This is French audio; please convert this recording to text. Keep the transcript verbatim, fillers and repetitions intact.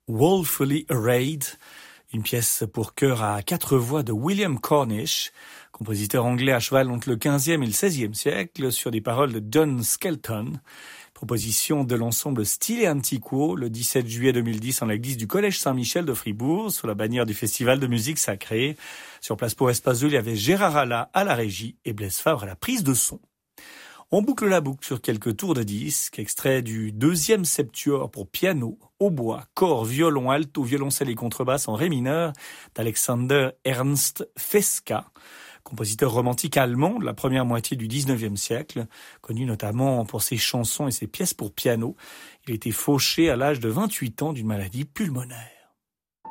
Woefully Arrayed, une pièce pour chœur à quatre voix de William Cornish, compositeur anglais à cheval entre le quinzième et le seizième siècle, sur des paroles de John Skelton. Proposition de l'ensemble Stile Antiquo le dix-sept juillet deux mille dix en l'église du Collège Saint-Michel de Fribourg, sous la bannière du Festival de musique sacrée. Sur place pour Espace deux, il y avait Gérard Alla à la régie et Blaise Favre à la prise de son. On boucle la boucle sur quelques tours de disques, extraits du deuxième septuor pour piano, hautbois, cor, violon, alto, violoncelle et contrebasse en ré mineur d'Alexander Ernst Fesca, compositeur romantique allemand de la première moitié du dix-neuvième siècle, connu notamment pour ses chansons et ses pièces pour piano. Il a été fauché à l'âge de vingt-huit ans d'une maladie pulmonaire.